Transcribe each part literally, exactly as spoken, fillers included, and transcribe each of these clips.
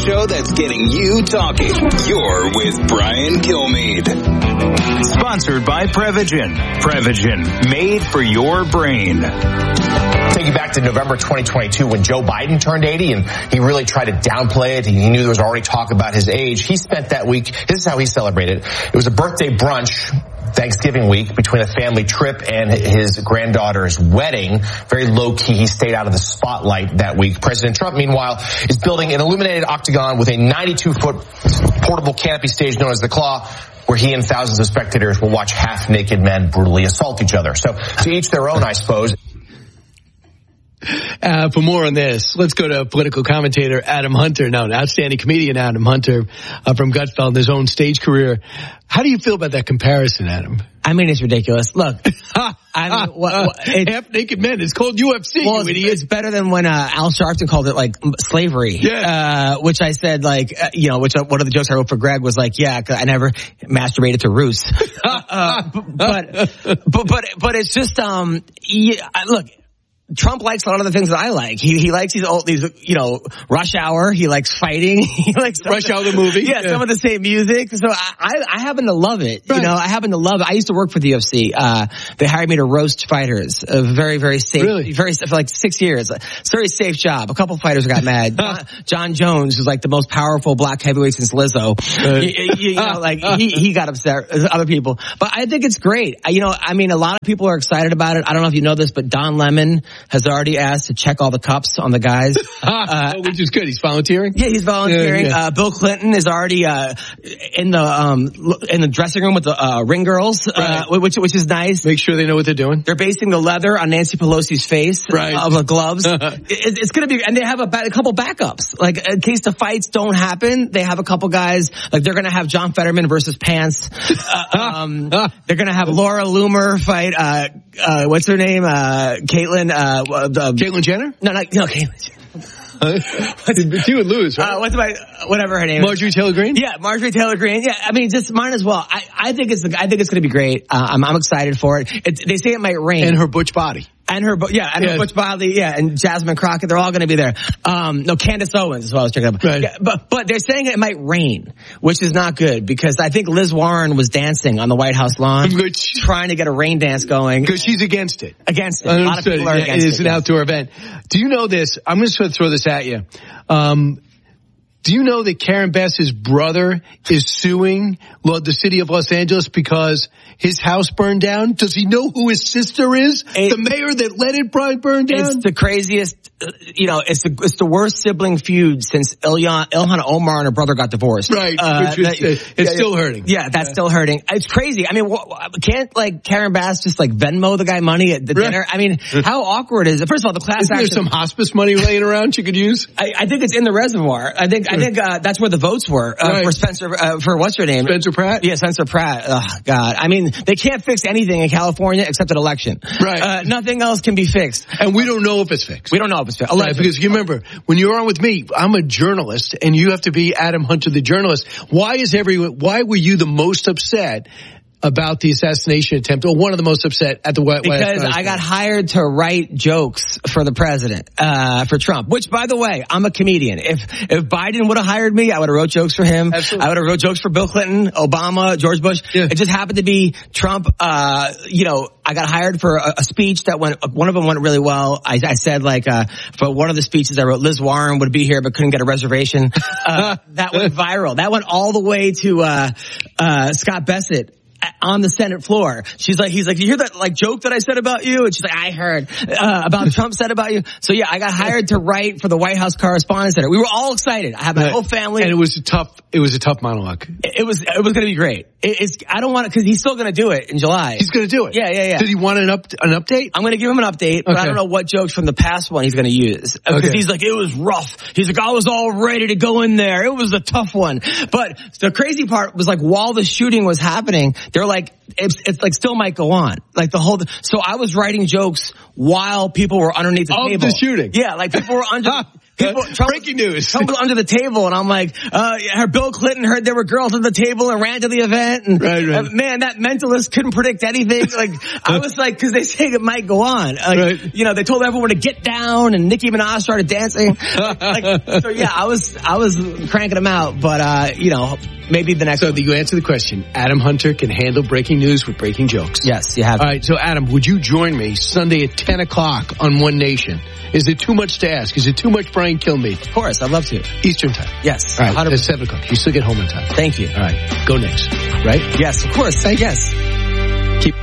show that's getting you talking. You're with Brian Kilmeade. Sponsored by Prevagen. Prevagen, made for your brain. Take you back to November twenty twenty-two when Joe Biden turned eighty, and he really tried to downplay it. He knew there was already talk about his age. He spent that week, this is how he celebrated. It was a birthday brunch, Thanksgiving week, between a family trip and his granddaughter's wedding. Very low-key, he stayed out of the spotlight that week. President Trump, meanwhile, is building an illuminated octagon with a ninety-two foot portable canopy stage known as the Claw, where he and thousands of spectators will watch half-naked men brutally assault each other. So to each their own, I suppose. Uh, for more on this, let's go to political commentator Adam Hunter. Now, an outstanding comedian, Adam Hunter, uh, from Gutfeld, his own stage career. How do you feel about that comparison, Adam? I mean, it's ridiculous. Look, I mean, what, what, it, half naked men. It's called U F C. Well, you it's, idiot. it's better than when uh, Al Sharpton called it like slavery. Yeah. Uh, which I said like, uh, you know, which uh, one of the jokes I wrote for Greg was like, yeah, 'cause I never masturbated to Roos. uh, but, but but but it's just um, yeah, look. Trump likes a lot of the things that I like. He he likes these old, these, you know, Rush Hour. He likes fighting. He likes Rush Hour, the movie. Yeah, yeah, some of the same music. So I, I, I happen to love it. Right. You know, I happen to love it. I used to work for the U F C. Uh, they hired me to roast fighters. A very, very safe. Really? Very, for like six years. It's a very safe job. A couple of fighters got mad. John, John Jones, who's like the most powerful black heavyweight since Lizzo. Uh, you, you, you know, like he, he got upset. Other people. But I think it's great. You know, I mean, a lot of people are excited about it. I don't know if you know this, but Don Lemon has already asked to check all the cups on the guys. Uh, Which is good. He's volunteering? Yeah, he's volunteering. Yeah, yeah. Uh, Bill Clinton is already, uh, in the, um, in the dressing room with the, uh, ring girls, uh, Right. which, which is nice. Make sure they know what they're doing. They're basing the leather on Nancy Pelosi's face. Right. Of the gloves. it, it's gonna be, and they have a, ba- a couple backups. Like, in case the fights don't happen, they have a couple guys, like they're gonna have John Fetterman versus Pants. Uh, um, they're gonna have Laura Loomer fight, uh, uh, what's her name? Uh, Caitlyn, uh, the, Caitlyn Jenner? No, not, no, Caitlyn. You would lose, right? Uh, what's my, whatever her name Marjorie is. Taylor Greene? Yeah, Marjorie Taylor Greene. Yeah, I mean, just mine as well. I, I think it's, I think it's going to be great. Uh, I'm, I'm excited for it. It's, they say it might rain. And her butch body. And her, yeah, and yeah. her Butch Bodley, yeah, and Jasmine Crockett, they're all going to be there. Um, no, Candace Owens is what I was checking up. Right. Yeah, but, but they're saying it might rain, which is not good because I think Liz Warren was dancing on the White House lawn, trying to get a rain dance going. Because she's against it. Against it. A lot of people are yeah, against it. It is an yes. outdoor event. Do you know this? I'm just going to throw this at you. Um, do you know that Karen Bass's brother is suing the city of Los Angeles because his house burned down? Does he know who his sister is? It, the mayor that let it burn down? It's the craziest, uh, you know, it's the, it's the worst sibling feud since Ilhan, Ilhan Omar and her brother got divorced. Right. Uh, Which was, that, it's yeah, still hurting. Yeah, that's yeah. still hurting. It's crazy. I mean, wh- can't like Karen Bass just like Venmo the guy money at the right. dinner? I mean, how awkward is it? First of all, the class Isn't action. there some hospice money laying around she could use? I, I think it's in the reservoir. I think, I think, uh, that's where the votes were, uh, right. for Spencer, uh, for what's her name? Spencer Pratt? Yeah, Spencer Pratt. Oh, God. I mean, they can't fix anything in California except an election. Right. Uh, nothing else can be fixed. And we don't know if it's fixed. We don't know if it's fixed. Right, because you remember, when you're on with me, I'm a journalist, and you have to be Adam Hunter, the journalist. Why is everyone, why were you the most upset about the assassination attempt, or one of the most upset at the White House? Because I got hired to write jokes for the president, uh, for Trump, which, by the way, I'm a comedian. If, if Biden would have hired me, I would have wrote jokes for him. Absolutely. I would have wrote jokes for Bill Clinton, Obama, George Bush. Yeah. It just happened to be Trump. Uh, you know, I got hired for a, a speech that went, one of them went really well. I, I said like, uh, for one of the speeches I wrote, Liz Warren would be here but couldn't get a reservation. Uh, that went viral. That went all the way to, uh, uh, Scott Bassett on the Senate floor. She's like, he's like, you hear that like joke that I said about you? And she's like, I heard, uh, about Trump said about you. So yeah, I got hired to write for the White House Correspondents' Center. We were all excited. I have my right. whole family. And it was a tough, it was a tough monologue. It, it was, it was going to be great. It, it's, I don't want to, cause he's still going to do it in July. He's going to do it. Yeah, yeah, yeah. Did he want an up, an update? I'm going to give him an update, but okay. I don't know what jokes from the past one he's going to use. Because okay. he's like, it was rough. He's like, I was all ready to go in there. It was a tough one. But the crazy part was like, while the shooting was happening, they're like, it's, it's like still might go on. Like the whole, so I was writing jokes while people were underneath the of table. the shooting. Yeah, like people were under, People, Trump, breaking news. Trump was under the table, and I'm like, uh, her Bill Clinton heard there were girls at the table and ran to the event. And right, right. Uh, man, that mentalist couldn't predict anything. Like, I was like, because they say it might go on. Like, right. you know, they told everyone to get down, and Nicki Minaj started dancing. Like, so yeah, I was, I was cranking them out, but uh, you know, maybe the next. So one. you answer the question. Adam Hunter can handle breaking news with breaking jokes. Yes, you have. All right. So Adam, would you join me Sunday at ten o'clock on One Nation? Is it too much to ask? Is it too much, Brian Kilmeade? Of course, I'd love to. Eastern time. Yes. All right. It's seven o'clock. You still get home in time. Thank you. All right. Go next. Right? Yes, of course. Thank yes. Keep.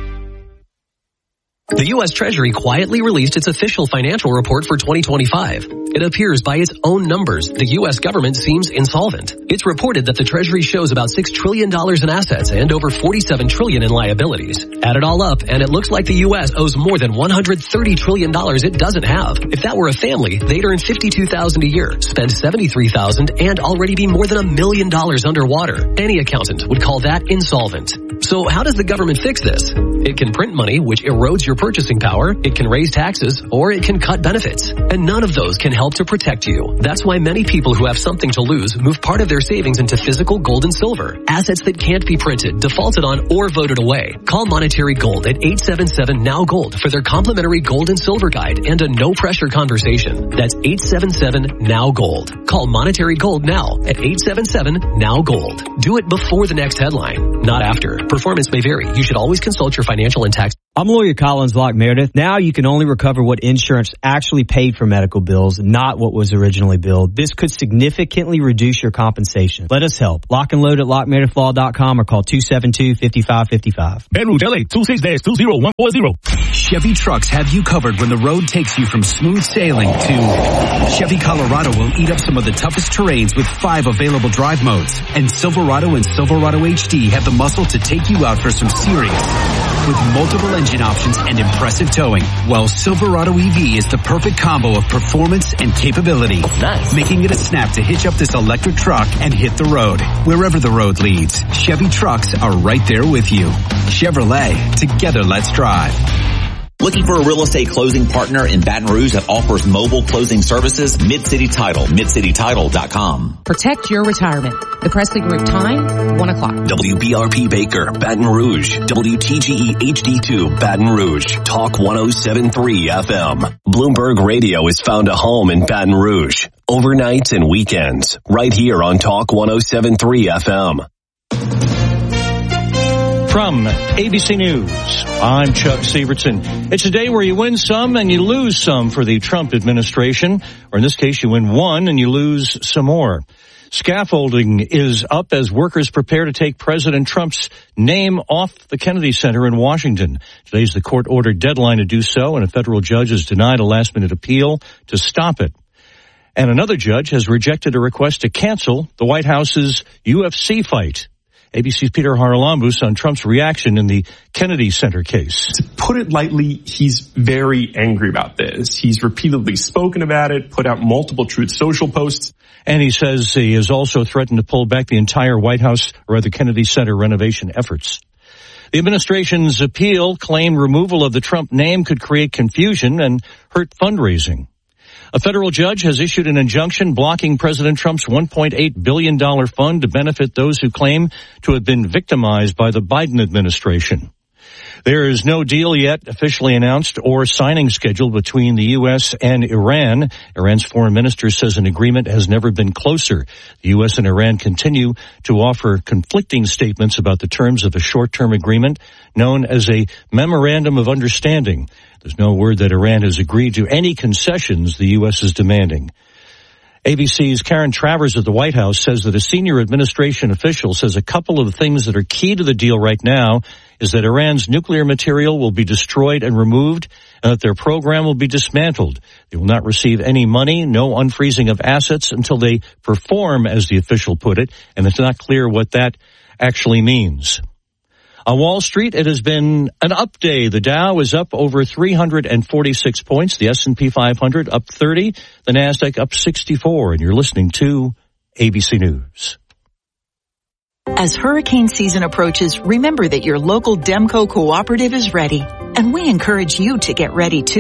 The U S Treasury quietly released its official financial report for twenty twenty-five. It appears by its own numbers, the U S government seems insolvent. It's reported that the Treasury shows about six trillion dollars in assets and over forty-seven trillion dollars in liabilities. Add it all up, and it looks like the U S owes more than one hundred thirty trillion dollars it doesn't have. If that were a family, they'd earn fifty-two thousand dollars a year, spend seventy-three thousand dollars, and already be more than a million dollars underwater. Any accountant would call that insolvent. So how does the government fix this? It can print money, which erodes your purchasing power, it can raise taxes, or it can cut benefits. And none of those can help to protect you. That's why many people who have something to lose move part of their savings into physical gold and silver, assets that can't be printed, defaulted on, or voted away. Call Monetary Gold at eight seven seven N O W Gold for their complimentary gold and silver guide and a no-pressure conversation. That's eight seven seven N O W Gold. Call Monetary Gold now at eight seven seven N O W Gold. Do it before the next headline, not after. Performance may vary. You should always consult your financial and tax. I'm lawyer Collins Locke Meredith. Now you can only recover what insurance actually paid for medical bills, not what was originally billed. This could significantly reduce your compensation. Let us help. Lock and load at lock meredith law dot com or call two seven two, five five five five. Baton Rouge, L A, two six two zero one four zero. Chevy trucks have you covered when the road takes you from smooth sailing to Chevy Colorado will eat up some of the toughest terrains with five available drive modes. And Silverado and Silverado H D have the muscle to take you out for some serious with multiple engine options and impressive towing. While Silverado E V is the perfect combo of performance and capability. Nice. Making it a snap to hitch up this electric truck and hit the road. Wherever the road leads, Chevy trucks are right there with you. Chevrolet, together let's drive. Looking for a real estate closing partner in Baton Rouge that offers mobile closing services? Mid-City Title, mid city title dot com. Protect your retirement. The Presley Group time, one o'clock. W B R P Baker, Baton Rouge. W T G E H D two, Baton Rouge. Talk one oh seven point three F M. Bloomberg Radio has found a home in Baton Rouge. Overnights and weekends. Right here on Talk one oh seven point three F M. From A B C News, I'm Chuck Severson. It's a day where you win some and you lose some for the Trump administration, or in this case, you win one and you lose some more. Scaffolding is up as workers prepare to take President Trump's name off the Kennedy Center in Washington. Today's the court-ordered deadline to do so, and a federal judge has denied a last-minute appeal to stop it. And another judge has rejected a request to cancel the White House's U F C fight. A B C's Peter Haralambous on Trump's reaction in the Kennedy Center case. To put it lightly, he's very angry about this. He's repeatedly spoken about it, put out multiple Truth Social posts. And he says he has also threatened to pull back the entire White House, or rather Kennedy Center renovation efforts. The administration's appeal claimed removal of the Trump name could create confusion and hurt fundraising. A federal judge has issued an injunction blocking President Trump's one point eight billion dollars fund to benefit those who claim to have been victimized by the Biden administration. There is no deal yet officially announced or signing scheduled between the U S and Iran. Iran's foreign minister says an agreement has never been closer. The U S and Iran continue to offer conflicting statements about the terms of a short-term agreement known as a Memorandum of Understanding. There's no word that Iran has agreed to any concessions the U S is demanding. A B C's Karen Travers at the White House says that a senior administration official says a couple of things that are key to the deal right now is that Iran's nuclear material will be destroyed and removed and that their program will be dismantled. They will not receive any money, no unfreezing of assets until they perform, as the official put it, and it's not clear what that actually means. On Wall Street, it has been an up day. The Dow is up over three hundred forty-six points. The S and P five hundred up thirty. The Nasdaq up sixty-four. And you're listening to A B C News. As hurricane season approaches, remember that your local Demco cooperative is ready. And we encourage you to get ready too.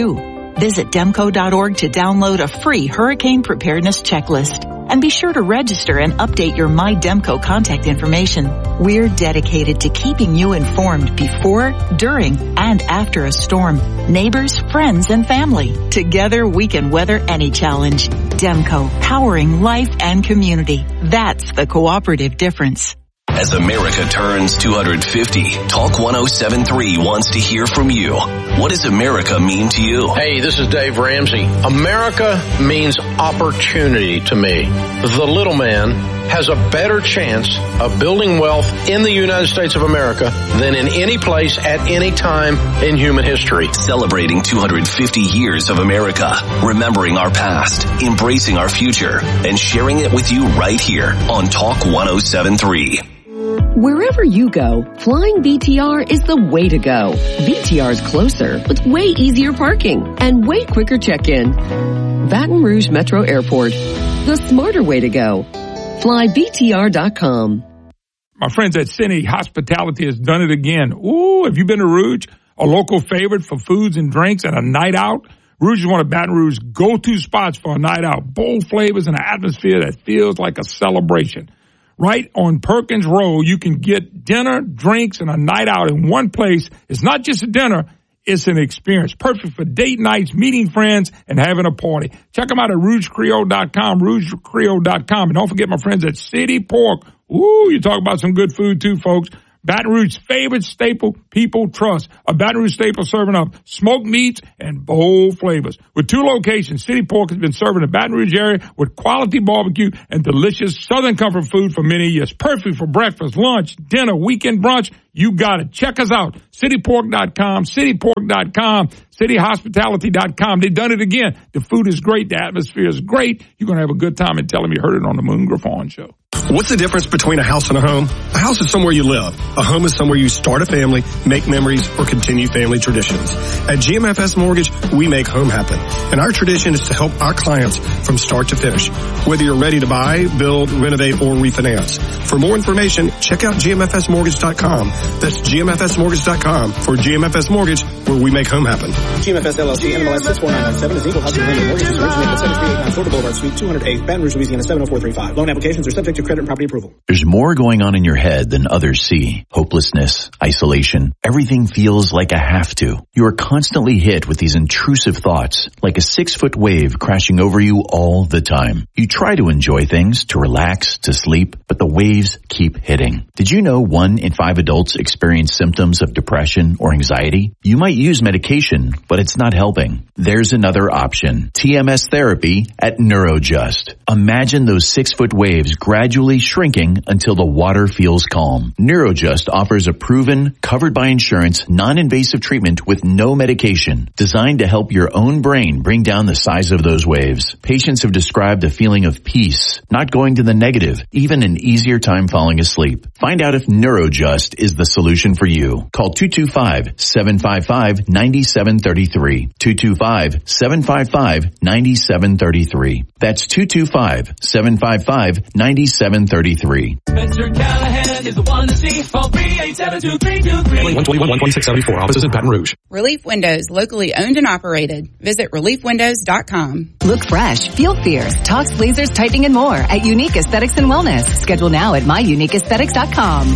Visit demco dot org to download a free hurricane preparedness checklist. And be sure to register and update your MyDemco contact information. We're dedicated to keeping you informed before, during, and after a storm. Neighbors, friends, and family. Together we can weather any challenge. Demco, powering life and community. That's the cooperative difference. As America turns two hundred fifty, Talk one oh seven point three wants to hear from you. What does America mean to you? Hey, this is Dave Ramsey. America means opportunity to me. The little man has a better chance of building wealth in the United States of America than in any place at any time in human history. Celebrating two hundred fifty years of America, remembering our past, embracing our future, and sharing it with you right here on Talk one oh seven point three. Wherever you go, flying V T R is the way to go. V T R is closer with way easier parking and way quicker check-in. Baton Rouge Metro Airport, the smarter way to go. Fly V T R dot com. My friends at City Hospitality has done it again. Ooh, have you been to Rouge? A local favorite for foods and drinks and a night out? Rouge is one of Baton Rouge's go-to spots for a night out. Bold flavors and an atmosphere that feels like a celebration. Right on Perkins Road, you can get dinner, drinks, and a night out in one place. It's not just a dinner, it's an experience. Perfect for date nights, meeting friends, and having a party. Check them out at rouge creole dot com, rouge creole dot com. And don't forget my friends at City Pork. Ooh, you talk about some good food too, folks. Baton Rouge's favorite staple people trust. A Baton Rouge staple serving up smoked meats and bold flavors. With two locations, City Pork has been serving the Baton Rouge area with quality barbecue and delicious Southern comfort food for many years. Perfect for breakfast, lunch, dinner, weekend brunch. You got it. Check us out. city pork dot com, city pork dot com, city hospitality dot com. They've done it again. The food is great. The atmosphere is great. You're going to have a good time and tell them you heard it on the Moon Griffon Show. What's the difference between a house and a home? A house is somewhere you live. A home is somewhere you start a family, make memories, or continue family traditions. At G M F S Mortgage, we make home happen. And our tradition is to help our clients from start to finish. Whether you're ready to buy, build, renovate, or refinance. For more information, check out G M F S mortgage dot com. That's G M F S mortgage dot com for G M F S Mortgage, where we make home happen. G M F S L L C, N M L S six four nine nine seven is equal housing lender mortgages originated at seven three eight nine Florida Boulevard, Suite two oh eight, Baton Rouge, Louisiana seven oh four three five. Loan applications are subject to credit and property approval. There's more going on in your head than others see. Hopelessness, isolation, everything feels like a have to. You are constantly hit with these intrusive thoughts, like a six-foot wave crashing over you all the time. You try to enjoy things, to relax, to sleep, but the waves keep hitting. Did you know one in five adults experience symptoms of depression or anxiety? You might use medication, but it's not helping. There's another option. T M S therapy at Neurojust. Imagine those six-foot waves gradually shrinking until the water feels calm. Neurojust offers a proven, covered by insurance, non-invasive treatment with no medication, designed to help your own brain bring down the size of those waves. Patients have described a feeling of peace, not going to the negative, even an easier time falling asleep. Find out if Neurojust is the solution for you. Call two two five, seven five five, nine seven three three. two two five, seven five five, nine seven three three. That's two two five, seven five five, nine seven three three. Spencer Callahan is the one to see. Call three eight seven two three two three. one twenty-one, one twenty-six seventy-four. Offices in Baton Rouge. Relief Windows, locally owned and operated. Visit relief windows dot com. Look fresh, feel fierce. Talks, blazers, typing, and more at Unique Aesthetics and Wellness. Schedule now at my unique aesthetics dot com.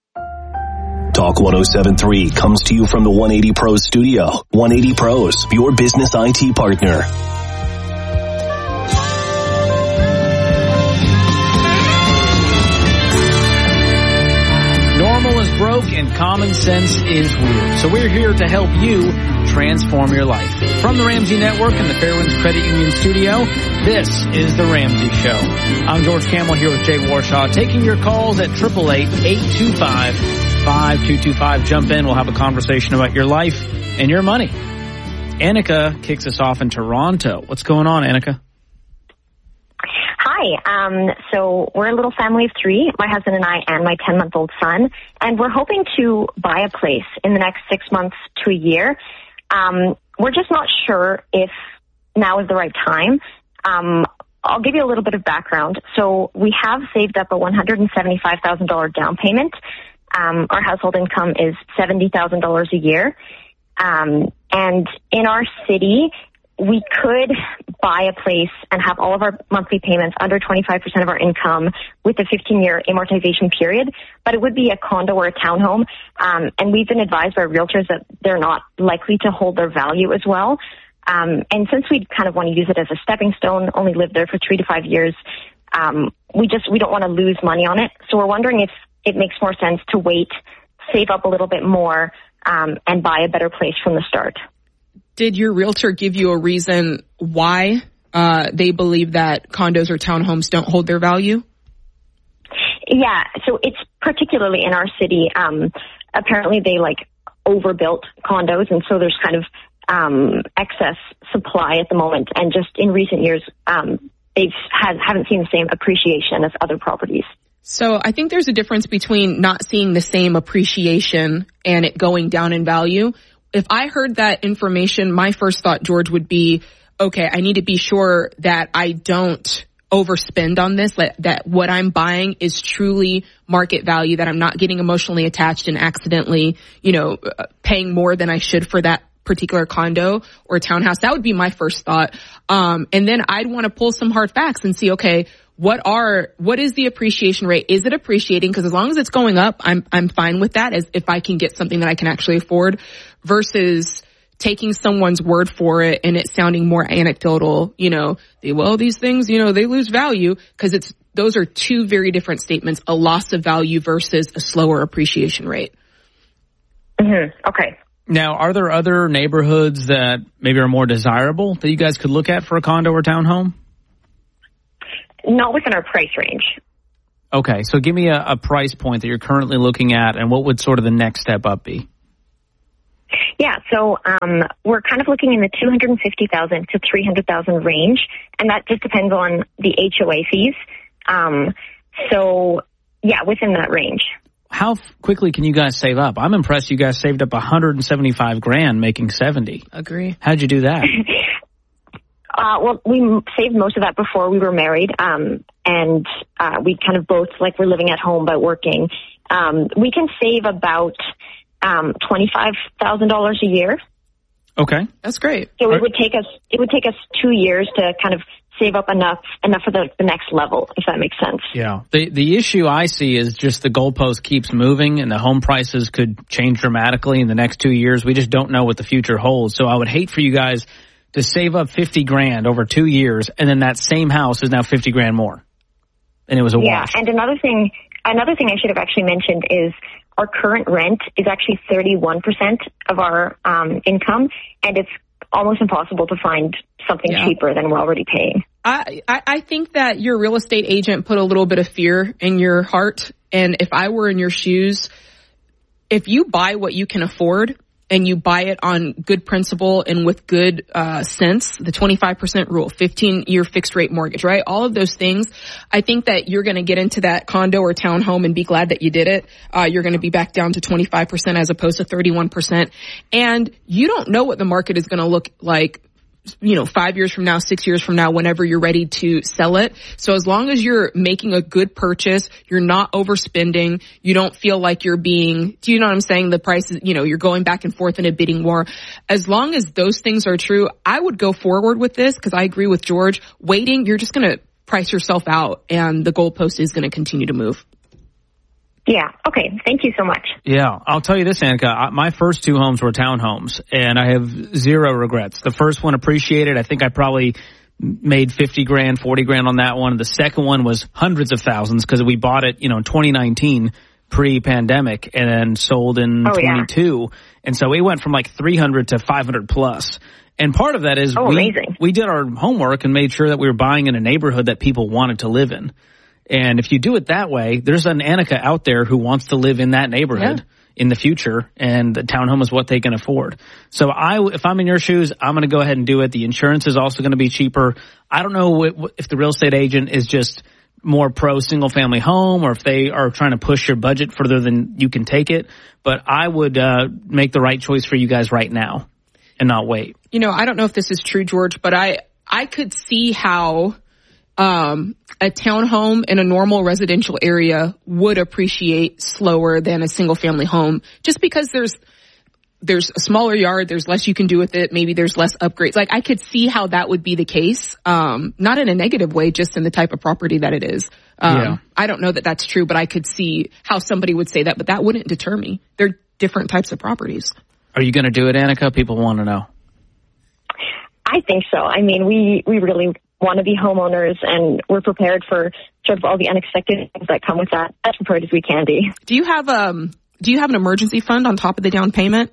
Talk one oh seven point three comes to you from the one eighty Pros studio. one eighty Pros, your business I T partner. Normal is broke and common sense is weird. So we're here to help you transform your life. From the Ramsey Network and the Fairwinds Credit Union studio, this is The Ramsey Show. I'm George Camel here with Jay Warshaw, taking your calls at eight eight eight, eight two five, five two two five. Jump in. We'll have a conversation about your life and your money. Annika kicks us off in Toronto. What's going on, Annika? Hi. Um, so we're a little family of three, my husband and I and my ten-month-old son, and we're hoping to buy a place in the next six months to a year. Um, we're just not sure if now is the right time. Um, I'll give you a little bit of background. So we have saved up a one hundred seventy-five thousand dollars down payment. Um, our household income is seventy thousand dollars a year. Um, and in our city, we could buy a place and have all of our monthly payments under twenty-five percent of our income with a fifteen-year amortization period, but it would be a condo or a townhome. Um, and we've been advised by realtors that they're not likely to hold their value as well. Um, and since we kind of want to use it as a stepping stone, only live there for three to five years, um, we just we don't want to lose money on it. So we're wondering if it makes more sense to wait, save up a little bit more, um, and buy a better place from the start. Did your realtor give you a reason why uh, they believe that condos or townhomes don't hold their value? Yeah, so it's particularly in our city. Um, apparently they like overbuilt condos, and so there's kind of um, excess supply at the moment. And just in recent years, um, they've had, haven't seen the same appreciation as other properties. So I think there's a difference between not seeing the same appreciation and it going down in value. If I heard that information, my first thought, George, would be, okay, I need to be sure that I don't overspend on this, that, that what I'm buying is truly market value, that I'm not getting emotionally attached and accidentally, you know, paying more than I should for that particular condo or townhouse. That would be my first thought. Um, and then I'd want to pull some hard facts and see, okay, what are, what is the appreciation rate? Is it appreciating? Because as long as it's going up, I'm, I'm fine with that, as if I can get something that I can actually afford, versus taking someone's word for it and it sounding more anecdotal, you know, they, well, these things, you know, they lose value, because it's, those are two very different statements, a loss of value versus a slower appreciation rate. Mm-hmm. Okay. Now, are there other neighborhoods that maybe are more desirable that you guys could look at for a condo or townhome? Not within our price range. Okay, so give me a, a price point that you're currently looking at, and what would sort of the next step up be? Yeah, so um, we're kind of looking in the two hundred fifty thousand to three hundred thousand range, and that just depends on the H O A fees. Um, so, yeah, within that range. How f- quickly can you guys save up? I'm impressed you guys saved up one hundred seventy-five grand making seventy. Agree. How'd you do that? Uh, well, we saved most of that before we were married, um, and uh, we kind of both, like, we're living at home but working. Um, we can save about um, twenty-five thousand dollars a year. Okay, that's great. So it would take us it would take us two years to kind of save up enough enough for the, the next level, if that makes sense. Yeah. The the issue I see is just the goalpost keeps moving, and the home prices could change dramatically in the next two years. We just don't know what the future holds. So I would hate for you guys to save up fifty grand over two years, and then that same house is now fifty grand more. And it was a yeah, wash. And another thing, another thing I should have actually mentioned is our current rent is actually thirty-one percent of our um, income, and it's almost impossible to find something yeah. cheaper than we're already paying. I, I, I think that your real estate agent put a little bit of fear in your heart. And if I were in your shoes, if you buy what you can afford, and you buy it on good principle and with good uh sense, the twenty-five percent rule, fifteen-year fixed rate mortgage, right? All of those things, I think that you're going to get into that condo or townhome and be glad that you did it. Uh You're going to be back down to twenty-five percent as opposed to thirty-one percent. And you don't know what the market is going to look like, you know, five years from now, six years from now, whenever you're ready to sell it. So as long as you're making a good purchase, you're not overspending, you don't feel like you're being, do you know what I'm saying? The price is, you know, you're going back and forth in a bidding war. As long as those things are true, I would go forward with this, because I agree with George. Waiting, you're just going to price yourself out, and the goalpost is going to continue to move. Yeah. Okay. Thank you so much. Yeah. I'll tell you this, Annika. My first two homes were townhomes, and I have zero regrets. The first one appreciated. I think I probably made fifty grand, forty grand on that one. The second one was hundreds of thousands, because we bought it, you know, in twenty nineteen, pre-pandemic, and then sold in oh, twenty-two. Yeah. And so it went from like three hundred to five hundred plus. And part of that is oh, we, amazing. we did our homework and made sure that we were buying in a neighborhood that people wanted to live in. And if you do it that way, there's an Annika out there who wants to live in that neighborhood yeah. in the future, and the townhome is what they can afford. So I, if I'm in your shoes, I'm going to go ahead and do it. The insurance is also going to be cheaper. I don't know if the real estate agent is just more pro single family home, or if they are trying to push your budget further than you can take it. But I would uh, make the right choice for you guys right now and not wait. You know, I don't know if this is true, George, but I, I could see how Um, a townhome in a normal residential area would appreciate slower than a single family home, just because there's there's a smaller yard, there's less you can do with it, maybe there's less upgrades. Like I could see how that would be the case, um, not in a negative way, just in the type of property that it is. Um, Yeah. I don't know that that's true, but I could see how somebody would say that, but that wouldn't deter me. They're different types of properties. Are you going to do it, Annika? People want to know. I think so. I mean, we, we really want to be homeowners, and we're prepared for sort of all the unexpected things that come with that, as prepared as we can be. Do you have um do you have an emergency fund on top of the down payment?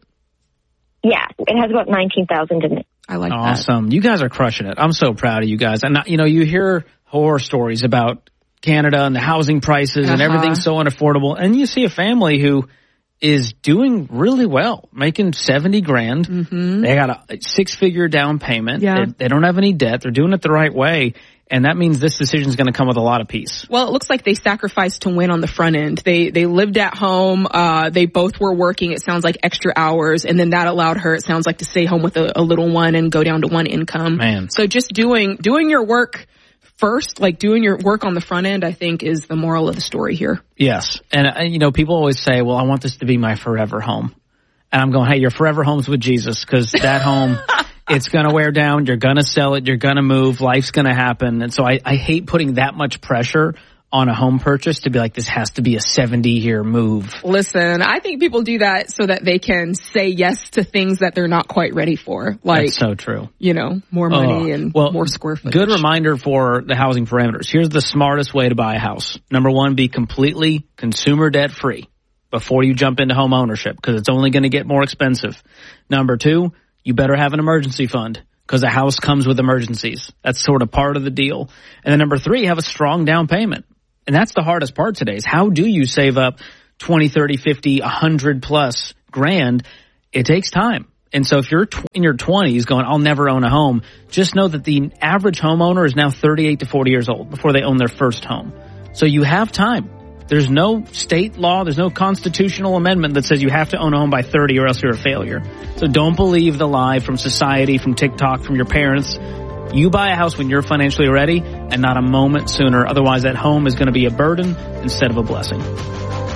Yeah, it has about nineteen thousand in it. I like awesome. that. Awesome. You guys are crushing it. I'm so proud of you guys. And, you know, you hear horror stories about Canada and the housing prices uh-huh. and everything's so unaffordable. And you see a family who is doing really well, making seventy grand. Mm-hmm. They got a six figure down payment. Yeah. They, they don't have any debt. They're doing it the right way. And that means this decision is going to come with a lot of peace. Well, it looks like they sacrificed to win on the front end. They they lived at home. Uh, they both were working. It sounds like extra hours, and then that allowed her, it sounds like, to stay home with a, a little one and go down to one income. Man. So just doing doing your work first, like doing your work on the front end, I think is the moral of the story here. Yes. And, uh, you know, people always say, well, I want this to be my forever home. And I'm going, hey, your forever home's with Jesus, because that home, it's going to wear down. You're going to sell it. You're going to move. Life's going to happen. And so I, I hate putting that much pressure on a home purchase to be like, this has to be a seventy year move. Listen, I think people do that so that they can say yes to things that they're not quite ready for. Like, that's so true. You know, more money oh, and well, more square footage. Good reminder for the housing parameters. Here's the smartest way to buy a house. Number one, be completely consumer debt free before you jump into home ownership, because it's only going to get more expensive. Number two, you better have an emergency fund, because a house comes with emergencies. That's sort of part of the deal. And then number three, have a strong down payment. And that's the hardest part today, is how do you save up twenty, thirty, fifty, one hundred plus grand? It takes time. And so if you're in your twenties going, I'll never own a home, just know that the average homeowner is now thirty-eight to forty years old before they own their first home. So you have time. There's no state law, there's no constitutional amendment that says you have to own a home by thirty or else you're a failure. So don't believe the lie from society, from TikTok, from your parents. You buy a house when you're financially ready and not a moment sooner. Otherwise, that home is going to be a burden instead of a blessing.